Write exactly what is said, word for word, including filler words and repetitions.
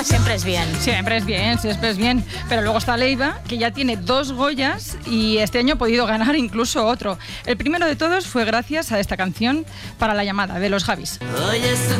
Siempre es bien. Siempre es bien, siempre es bien. Pero luego está Leiva, que ya tiene dos Goyas y este año ha podido ganar incluso otro. El primero de todos fue gracias a esta canción Para la llamada, de los Javis. Hoy es